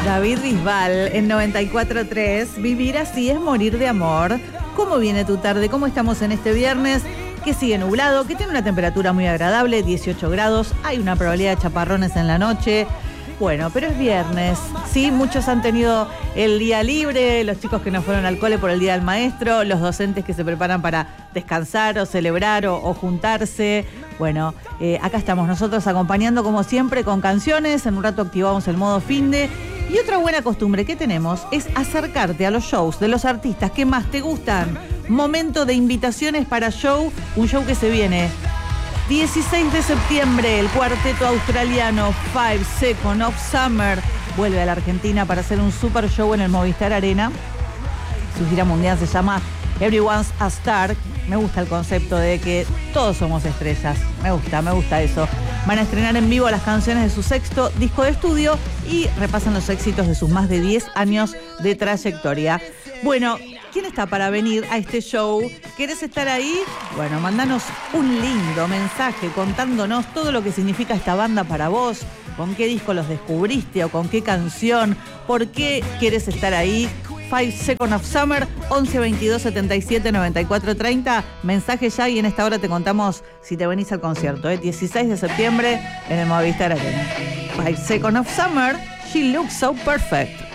David Bisbal en 94.3. Vivir así es morir de amor. ¿Cómo viene tu tarde? ¿Cómo estamos en este viernes? Que sigue nublado, que tiene una temperatura muy agradable, 18 grados. Hay una probabilidad de chaparrones en la noche. Bueno, pero es viernes. Sí, muchos han tenido el día libre, los chicos que no fueron al cole por el Día del Maestro, los docentes que se preparan para descansar o celebrar o juntarse. Bueno, acá estamos nosotros acompañando como siempre con canciones. En un rato activamos el modo finde. Y otra buena costumbre que tenemos es acercarte a los shows de los artistas que más te gustan. Momento de invitaciones para show, un show que se viene 16 de septiembre, el cuarteto australiano 5 Seconds of Summer vuelve a la Argentina para hacer un super show en el Movistar Arena. Su gira mundial se llama Everyone's a Star. Me gusta el concepto de que todos somos estrellas. Me gusta eso. Van a estrenar en vivo las canciones de su sexto disco de estudio y repasan los éxitos de sus más de 10 años de trayectoria. Bueno, ¿quién está para venir a este show? ¿Querés estar ahí? Bueno, mandanos un lindo mensaje contándonos todo lo que significa esta banda para vos, con qué disco los descubriste o con qué canción, por qué querés estar ahí. 5 Seconds of Summer, 11 22 77 94 30. Mensaje ya y en esta hora te contamos si te venís al concierto. 16 de septiembre en el Movistar Arena. 5 Seconds of Summer, She Looks So Perfect.